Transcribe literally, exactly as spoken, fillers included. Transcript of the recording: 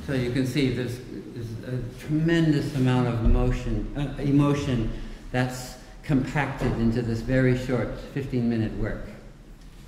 So you can see there's, there's a tremendous amount of emotion, uh, emotion that's compacted into this very short fifteen minute work.